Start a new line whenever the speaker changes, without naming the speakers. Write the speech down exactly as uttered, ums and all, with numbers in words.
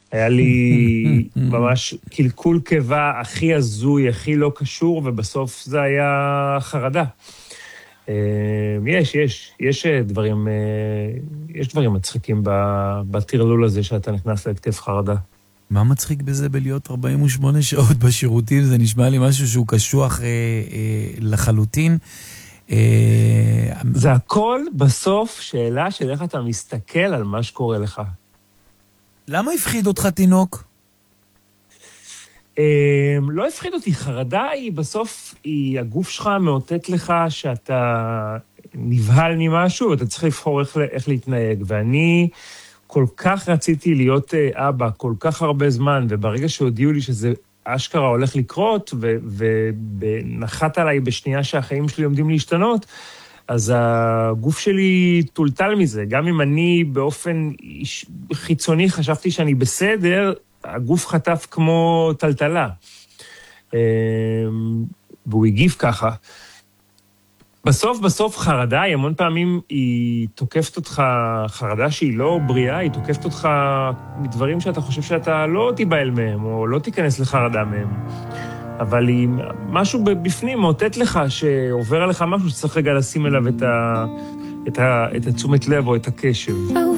היה לי ממש קלקול קיבה הכי הזוי, הכי לא קשור, ובסוף זה היה חרדה. יש, יש, יש דברים, יש דברים מצחיקים בטרלול הזה שאתה נכנס להתקף חרדה.
מה מצחיק בזה בלהיות ארבעים ושמונה שעות בשירותים? זה נשמע לי משהו שהוא קשוח אה, אה, לחלוטין. אה...
זה הכל בסוף שאלה של איך אתה מסתכל על מה שקורה לך.
למה הפחיד אותך תינוק?
אה, לא הפחיד אותי. חרדה היא בסוף, היא הגוף שלך מאותת לך שאתה נבהל ממשהו, ואתה צריך לבחור איך, איך להתנהג. ואני כל כך רציתי להיות אבא, כל כך הרבה זמן, וברגע שהודיעו לי שזה אשכרה הולך לקרות, ונחת עליי בשנייה שהחיים שלי עומדים להשתנות, אז הגוף שלי טולטל מזה. גם אם אני באופן חיצוני חשבתי שאני בסדר, הגוף חטף כמו טלטלה. והוא הגיב ככה. בסוף, בסוף חרדה, היא המון פעמים היא תוקפת אותך, חרדה שהיא לא בריאה, היא תוקפת אותך מדברים שאתה חושב שאתה לא תיבהל מהם, או לא תיכנס לחרדה מהם. אבל היא, משהו בפנים מאותת לך שעובר עליך משהו שצריך רגע לשים אליו את ה, את ה, את התשומת לב או את הקשב.